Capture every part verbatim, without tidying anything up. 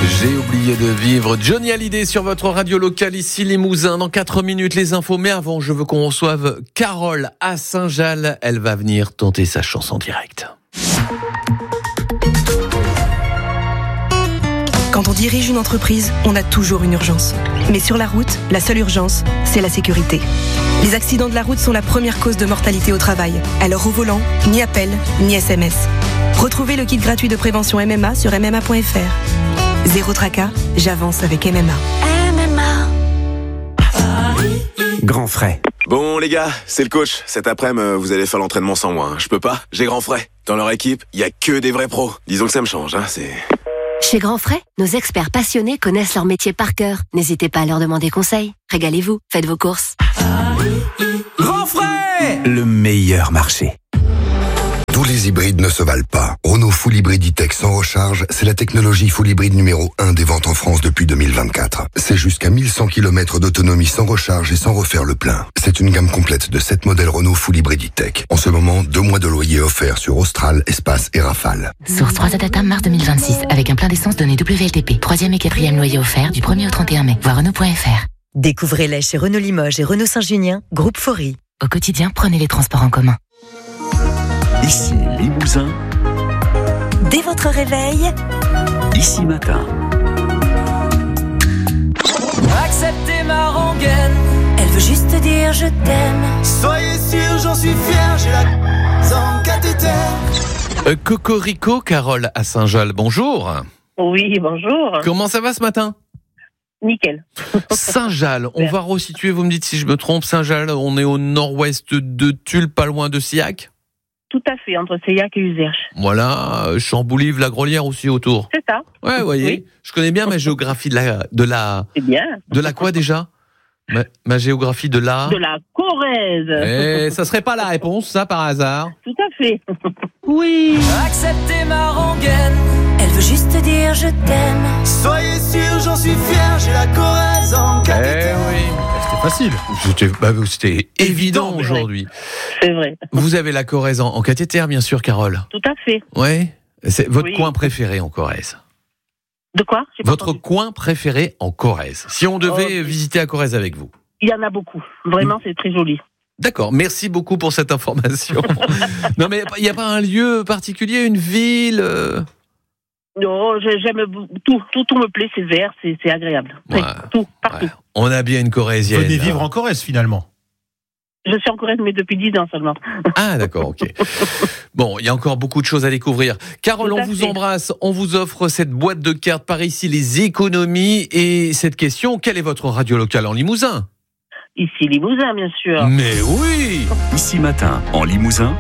J'ai oublié de vivre. Johnny Hallyday sur votre radio locale ici Limousin. Dans quatre minutes les infos, mais avant je veux qu'on reçoive Carole à Saint-Jalles. Elle va venir tenter sa chance en direct. Quand on dirige une entreprise, on a toujours une urgence. Mais sur la route, la seule urgence, c'est la sécurité. Les accidents de la route sont la première cause de mortalité au travail. Alors au volant, ni appel, ni S M S. Retrouvez le kit gratuit de prévention M M A sur m m a point f r. Zéro tracas, j'avance avec M M A. M M A. Grand frais. Bon les gars, c'est le coach. Cet après-midi, vous allez faire l'entraînement sans moi. Hein. Je peux pas, j'ai Grand Frais. Dans leur équipe, il y a que des vrais pros. Disons que ça me change, hein, c'est... Chez Grand Frais, nos experts passionnés connaissent leur métier par cœur. N'hésitez pas à leur demander conseil. Régalez-vous, faites vos courses. Grand frais, le meilleur marché. Tous les hybrides ne se valent pas. Renault Full Hybrid E-Tech sans recharge, c'est la technologie full hybride numéro un des ventes en France depuis deux mille vingt-quatre. C'est jusqu'à mille cent kilomètres d'autonomie sans recharge et sans refaire le plein. C'est une gamme complète de sept modèles Renault Full Hybrid E-Tech. En ce moment, deux mois de loyer offerts sur Austral, Espace et Rafale. Source trois Data mars deux mille vingt-six avec un plein d'essence donné W L T P. Troisième et quatrième loyer offert du premier au trente et un mai. Voir Renault point f r. Découvrez-les chez Renault Limoges et Renault Saint-Junien, groupe Faury. Au quotidien, prenez les transports en commun. Ici Limousin. Dès votre réveil, Ici Matin. Acceptez ma rengaine. elle veut juste dire je t'aime. Soyez sûr, j'en suis fier. J'ai la sans cathéter. Euh, Cocorico, Carole à Saint-Jalles, bonjour. Oui, bonjour. Comment ça va ce matin ? Nickel. Saint-Jalles, on va resituer, vous me dites si je me trompe, Saint-Jalles, on est au nord-ouest de Tulle, pas loin de Sillac. Tout à fait, entre Seillac et Uzerche. Voilà, euh, Chamboulive, la Grolière aussi autour. C'est ça. Ouais, vous voyez, Oui. je connais bien ma géographie de la... De la, C'est bien. de la quoi déjà ? ma, ma géographie de la... De la Corrèze. Eh, ça serait pas la réponse, ça, par hasard ? Tout à fait. Oui. Acceptez ma rengaine. Elle veut juste dire je t'aime. Soyez sûr, j'en suis fier. J'ai la Corrèze en Eh cathéter. oui. C'était facile. C'était, bah, c'était évident C'est aujourd'hui. C'est vrai. Vous avez la Corrèze en, en cathéter, bien sûr, Carole. Tout à fait. Ouais. C'est votre Oui. coin préféré en Corrèze. De quoi J'ai pas Votre entendu. coin préféré en Corrèze. Si on devait Oh. visiter la Corrèze avec vous. Il y en a beaucoup. Vraiment, c'est très joli. D'accord, merci beaucoup pour cette information. Non mais il n'y a pas un lieu particulier, une ville euh... Non, j'ai- j'aime tout. Tout, tout me plaît. C'est vert, c'est, c'est agréable. Ouais. Tout, partout. Ouais. On a bien une Corrézienne. Venez vivre en Corrèze finalement. Je suis en Corrèze, mais depuis dix ans seulement. Ah d'accord, ok. Bon, il y a encore beaucoup de choses à découvrir. Carole, Tout on à vous fait. embrasse, on vous offre cette boîte de cartes par ici, les économies. Et cette question, quelle est votre radio locale en Limousin ? Ici, Limousin, bien sûr. Mais oui. Ici Matin en Limousin.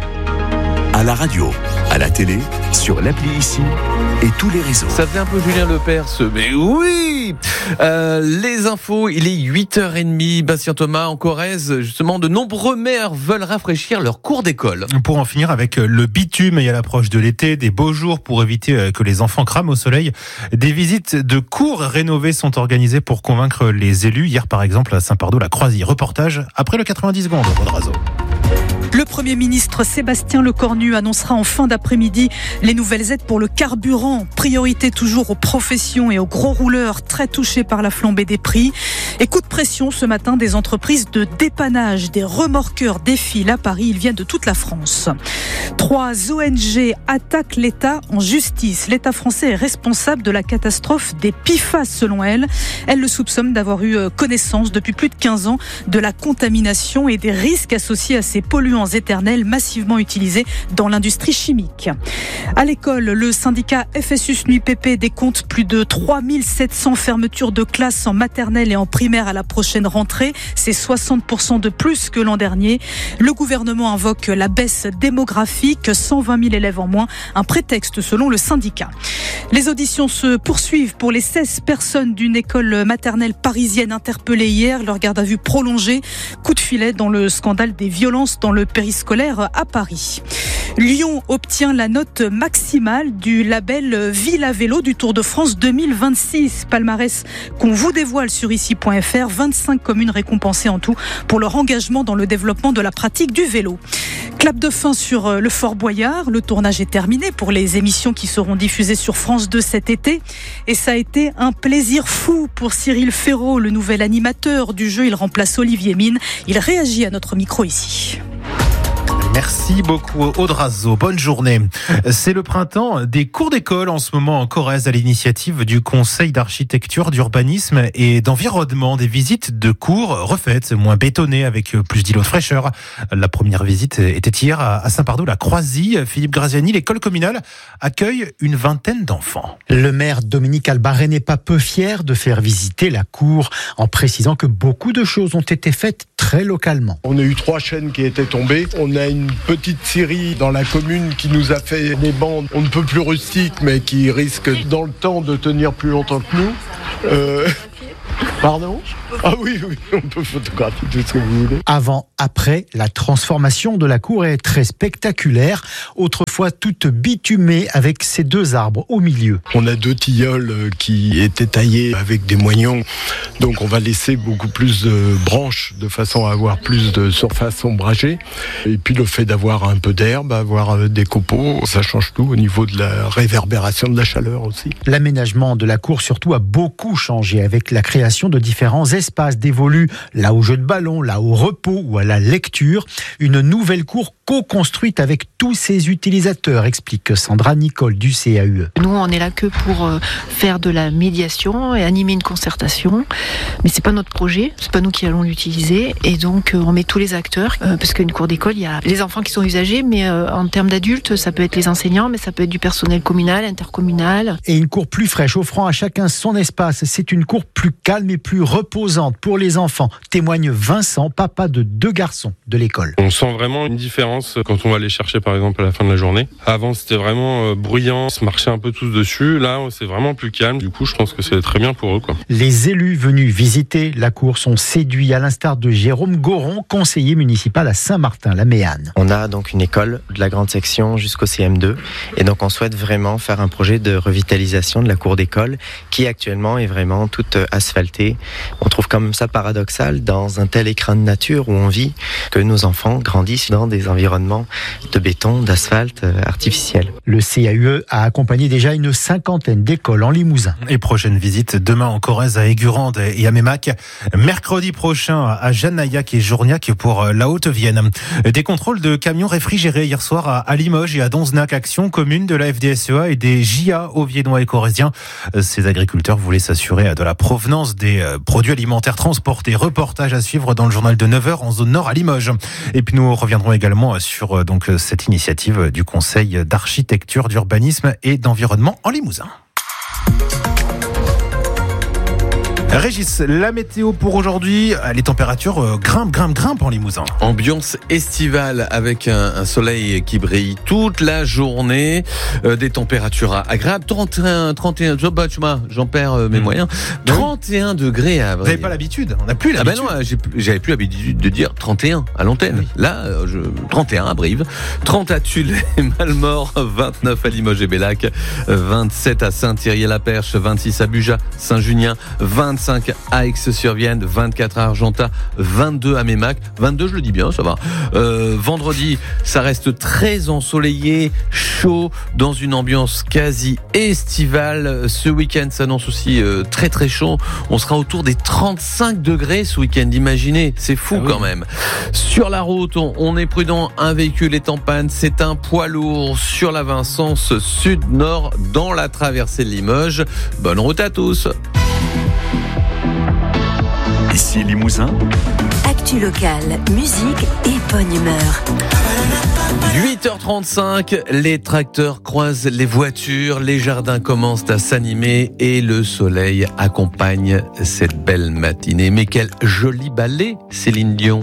À la radio, à la télé, sur l'appli Ici et tous les réseaux. Ça faisait un peu Julien Lepers, ce mais oui. euh, Les infos, il est huit heures trente, Bastien Thomas, en Corrèze, justement, de nombreux maires veulent rafraîchir leur cours d'école. Pour en finir avec le bitume et à l'approche de l'été, des beaux jours pour éviter que les enfants crament au soleil. Des visites de cours rénovés sont organisées pour convaincre les élus. Hier, par exemple, à Saint-Pardoux-la-Croisie. Reportage après le quatre-vingt-dix secondes, Rodrazo. Le Premier ministre Sébastien Lecornu annoncera en fin d'après-midi les nouvelles aides pour le carburant. Priorité toujours aux professions et aux gros rouleurs très touchés par la flambée des prix. Et coup de pression ce matin des entreprises de dépannage. Des remorqueurs défilent à Paris. Ils viennent de toute la France. Trois O N G attaquent l'État en justice. L'État français est responsable de la catastrophe des P F A S selon elles. Elles le soupçonnent d'avoir eu connaissance depuis plus de quinze ans de la contamination et des risques associés à ces polluants éternels massivement utilisés dans l'industrie chimique. À l'école, le syndicat F S U S N U I P P décompte plus de trois mille sept cents fermetures de classes en maternelle et en primaire à la prochaine rentrée. C'est soixante pour cent de plus que l'an dernier. Le gouvernement invoque la baisse démographique, cent vingt mille élèves en moins, un prétexte selon le syndicat. Les auditions se poursuivent pour les seize personnes d'une école maternelle parisienne interpellées hier. Leur garde à vue prolongée. Coup de filet dans le scandale des violences dans le périscolaire à Paris. Lyon obtient la note maximale du label Ville à vélo du Tour de France deux mille vingt-six. Palmarès qu'on vous dévoile sur ici point f r. vingt-cinq communes récompensées en tout pour leur engagement dans le développement de la pratique du vélo. Clap de fin sur le Fort Boyard. Le tournage est terminé pour les émissions qui seront diffusées sur France deux cet été. Et ça a été un plaisir fou pour Cyril Ferraud, le nouvel animateur du jeu. Il remplace Olivier Mine. Il réagit à notre micro ici. Merci beaucoup Audrazo, bonne journée. C'est le printemps des cours d'école en ce moment en Corrèze à l'initiative du Conseil d'architecture, d'urbanisme et d'environnement. Des visites de cours refaites, moins bétonnées avec plus d'îlots de fraîcheur. La première visite était hier à Saint-Pardoux-la-Croisie. Philippe Graziani, l'école communale accueille une vingtaine d'enfants. Le maire Dominique Albaré n'est pas peu fier de faire visiter la cour en précisant que beaucoup de choses ont été faites très localement. On a eu trois chaînes qui étaient tombées. On a une petite scierie dans la commune qui nous a fait des bancs, on ne peut plus rustiques, mais qui risquent dans le temps de tenir plus longtemps que nous. Euh... Pardon ? Ah oui, oui, on peut photographier tout ce que vous voulez. Avant, après, la transformation de la cour est très spectaculaire. Autrefois toute bitumée avec ces deux arbres au milieu. On a deux tilleuls qui étaient taillés avec des moignons. Donc on va laisser beaucoup plus de branches de façon à avoir plus de surface ombragée. Et puis le fait d'avoir un peu d'herbe, avoir des copeaux, ça change tout au niveau de la réverbération de la chaleur aussi. L'aménagement de la cour surtout a beaucoup changé avec la création de différents espaces dévolus là au jeu de ballon, là au repos ou à la lecture. Une nouvelle cour co-construite avec tous ses utilisateurs, explique Sandra Nicole du C A U E. Nous, on est là que pour faire de la médiation et animer une concertation, mais c'est pas notre projet, c'est pas nous qui allons l'utiliser, et donc on met tous les acteurs, parce qu'une cour d'école, il y a les enfants qui sont usagers, mais en termes d'adultes, ça peut être les enseignants, mais ça peut être du personnel communal, intercommunal. Et une cour plus fraîche, offrant à chacun son espace. C'est une cour plus calme et plus reposante pour les enfants, témoigne Vincent, papa de deux garçons de l'école. On sent vraiment une différence quand on va les chercher par exemple à la fin de la journée. Avant c'était vraiment euh, bruyant, on se marchait un peu tous dessus. Là c'est vraiment plus calme. Du coup je pense que c'est très bien pour eux, quoi. Les élus venus visiter la cour sont séduits, à l'instar de Jérôme Goron, conseiller municipal à Saint-Martin-la-Méanne. On a donc une école de la grande section jusqu'au C M deux et donc on souhaite vraiment faire un projet de revitalisation de la cour d'école qui actuellement est vraiment toute asphaltée. On trouve quand même ça paradoxal dans un tel écrin de nature où on vit que nos enfants grandissent dans des environnements de béton, d'asphalte euh, artificiel. Le C A U E a accompagné déjà une cinquantaine d'écoles en Limousin. Et prochaine visite demain en Corrèze à Aigurande et à Mémac. Mercredi prochain à Janaillac et Journiac pour la Haute-Vienne. Des contrôles de camions réfrigérés hier soir à Limoges et à Donzenac, action commune de la F D S E A et des J A aux Viennois et Corréziens. Ces agriculteurs voulaient s'assurer de la provenance des produits alimentaires transportés. Reportage à suivre dans le journal de neuf heures en zone nord à Limoges. Et puis nous reviendrons également sur donc cette initiative du Conseil d'architecture, d'urbanisme et d'environnement en Limousin. Régis, la météo pour aujourd'hui, les températures grimpent, grimpent, grimpent en Limousin. Ambiance estivale avec un, un soleil qui brille toute la journée, euh, des températures agréables, trente et un, trente et un, bah, tu vois, j'en perds euh, mes mmh. moyens, trente et un degrés à vrai. Vous n'avez pas l'habitude, on n'a plus l'habitude. Ah ben non, j'ai, j'avais plus l'habitude de dire trente et un à l'antenne. Oui. Là, je, trente et un à Brive, trente à Tulle et Malmort, vingt-neuf à Limoges et Bellac, vingt-sept à Saint-Thierry-la-Perche, vingt-six à Buja, Saint-Junien, vingt-cinq à Aix-sur-Vienne, vingt-quatre à Argentat, vingt-deux à Mémac, vingt-deux je le dis bien, ça va. Euh, vendredi, ça reste très ensoleillé, chaud, dans une ambiance quasi estivale. Ce week-end s'annonce aussi euh, très très chaud. On sera autour des trente-cinq degrés ce week-end, imaginez, c'est fou ah oui. quand même. Sur la route, on, on est prudent, un véhicule est en panne, c'est un poids lourd sur la Vincence sud-nord dans la traversée de Limoges. Bonne route à tous. Ici Limousin. Actu locale, musique et bonne humeur. huit heures trente-cinq, les tracteurs croisent les voitures, les jardins commencent à s'animer et le soleil accompagne cette belle matinée. Mais quel joli ballet, Céline Dion.